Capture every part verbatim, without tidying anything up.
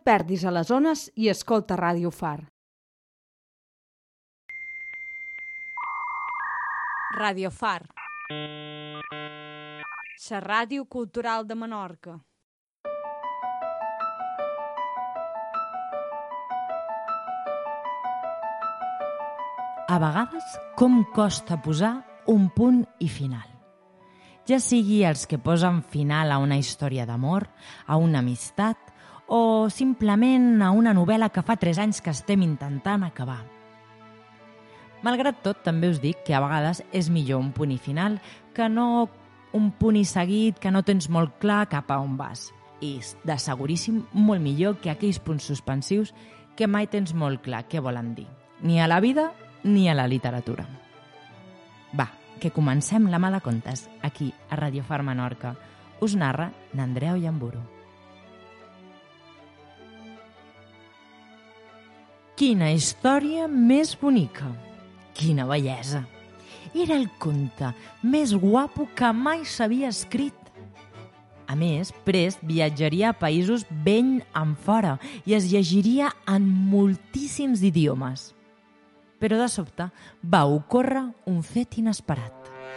perdis a les ones i escolta Ràdio Far. Ràdio Far. La ràdio cultural de Menorca. A vegades, com costa posar un punt i final. Ja sigui els que posen final a una història d'amor, a una amistat o simplement a una novel·la que fa tres anys que estem intentant acabar. Malgrat tot, també us dic que a vegades és millor un punt i final que no un punt i seguit que no tens molt clar cap a on vas. I de seguríssim molt millor que aquells punts suspensius que mai tens molt clar què volen dir, ni a la vida ni a la literatura. Va, que comencem la mà de contes, aquí, a Ràdio Far Menorca. Us narra n'Andrea Ollamburu. Quina història més bonica! Quina bellesa! Era el conte més guapo que mai s'havia escrit. A més, prest viatjaria a països ben enfora i es llegiria en moltíssims idiomes. Però de sobte va ocórrer un fet inesperat.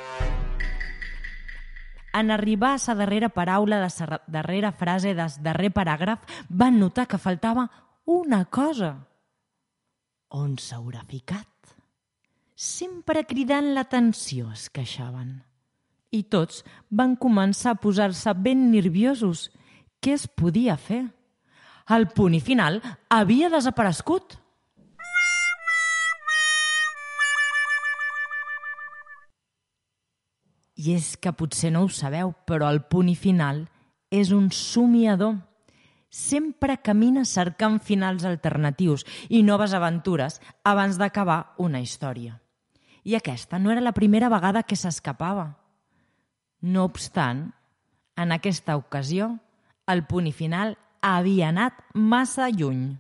En arribar a la darrera paraula de la darrera frase del darrer paràgraf, van notar que faltava una cosa. On s'haurà ficat? Sempre cridant l'atenció es queixaven. I tots van començar a posar-se ben nerviosos. Què es podia fer? El punt i final havia desaparegut. I és que potser no ho sabeu, però el punt i final és un somiador. Sempre camina cercant finals alternatius i noves aventures abans d'acabar una història. I aquesta no era la primera vegada que s'escapava. No obstant, en aquesta ocasió, el punt i final havia anat massa lluny.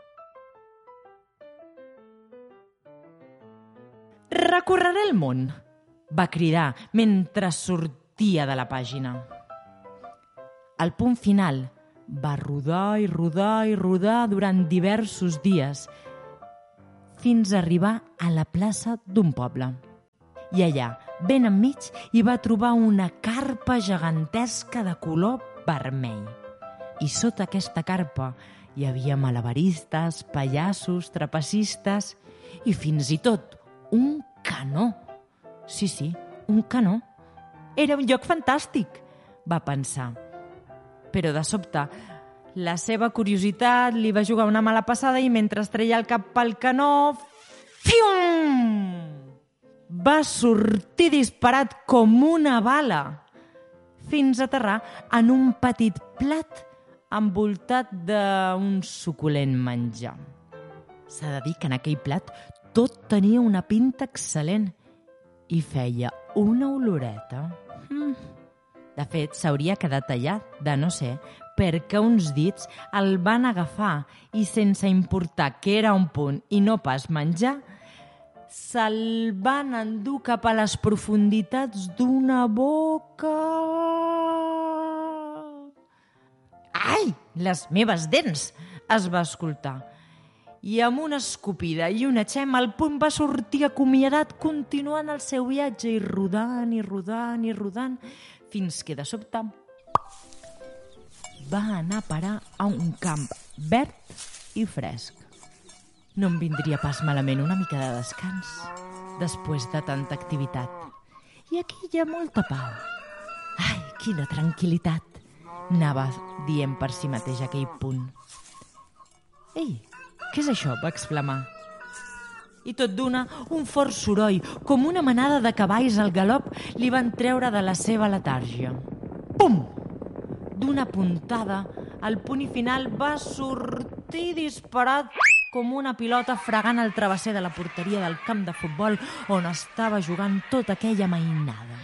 «Recorreré el món», va cridar mentre sortia de la pàgina. El punt final va rodar i rodar i rodar durant diversos dies fins a arribar a la plaça d'un poble. I allà, ben enmig, hi va trobar una carpa gegantesca de color vermell. I sota aquesta carpa hi havia malabaristes, pallassos, trapecistes i fins i tot un canó. Sí, sí, un canó. Era un lloc fantàstic, va pensar. Però de sobte, la seva curiositat li va jugar una mala passada i mentre treia el cap pel canó, fium! Va sortir disparat com una bala fins a aterrar en un petit plat envoltat d'un suculent menjar. S'ha de dir que en aquell plat tot tenia una pinta excel·lent i feia una oloreta. Mm. De fet, s'hauria quedat allà, de no ser perquè uns dits el van agafar i sense importar que era un punt i no pas menjar, se'l van endur cap a les profunditats d'una boca. Ai, les meves dents! Es va escoltar. I amb una escopida i una xema el punt va sortir acomiadat continuant el seu viatge i rodant i rodant i rodant fins que de sobte va anar a parar a un camp verd i fresc. No em vindria pas malament una mica de descans després de tanta activitat. I aquí hi ha molta pau. Ai, quina tranquil·litat! Anava dient per si mateix aquell punt. Ei, què és això? Va exclamar. I tot d'una, un fort soroll, com una manada de cavalls al galop, li van treure de la seva letàrgia. Pum! D'una puntada, el punt i final va sortir disparat com una pilota fregant el travesser de la porteria del camp de futbol on estava jugant tota aquella mainada.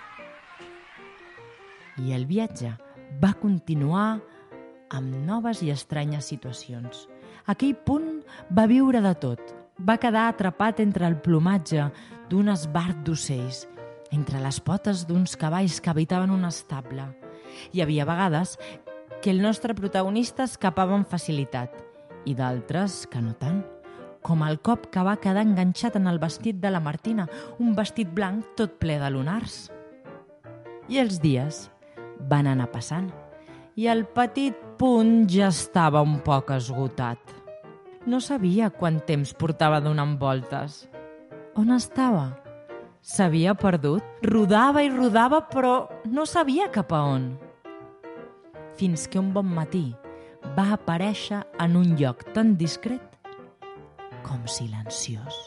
I el viatge va continuar amb noves i estranyes situacions. Aquell punt va viure de tot. Va quedar atrapat entre el plomatge d'un esbart d'ocells, entre les potes d'uns cavalls que habitaven un estable. Hi havia vegades que el nostre protagonista escapava amb facilitat i d'altres que no tant, com el cop que va quedar enganxat en el vestit de la Martina, un vestit blanc tot ple de lunars. I els dies van anar passant i el petit Punt ja estava un poc esgotat. No sabia quant temps portava donant voltes. On estava? S'havia perdut? Rodava i rodava, però no sabia cap a on. Fins que un bon matí va aparèixer en un lloc tan discret com silenciós.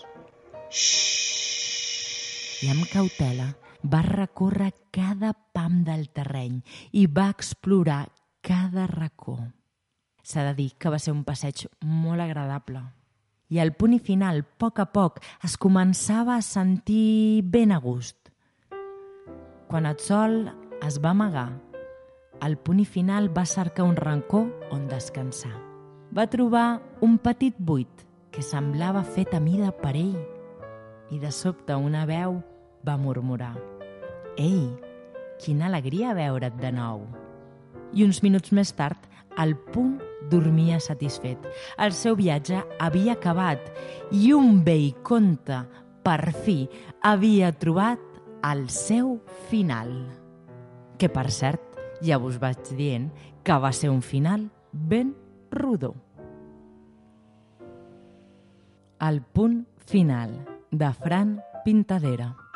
I amb cautela va recórrer cada pam del terreny i va explorar cada racó. S'ha de dir que va ser un passeig molt agradable. I al punt i final, a poc a poc, es començava a sentir ben a gust. Quan el sol es va amagar, al punt i final va cercar un racó on descansar. Va trobar un petit buit que semblava fet a mida per ell i de sobte una veu va murmurar: «Ei, quina alegria veure't de nou!» I uns minuts més tard, el Punt dormia satisfet. El seu viatge havia acabat i un vell conte, per fi, havia trobat el seu final. Que, per cert, ja us vaig dient que va ser un final ben rodó. El punt final, de Fran Pintadera.